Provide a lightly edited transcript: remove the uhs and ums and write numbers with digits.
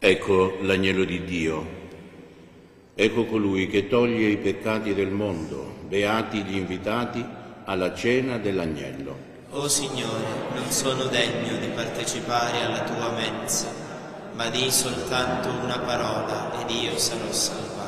Ecco l'agnello di Dio. Ecco colui che toglie i peccati del mondo. Beati gli invitati alla cena dell'agnello. O Signore, non sono degno di partecipare alla tua mensa, ma di soltanto una parola ed io sarò salvato.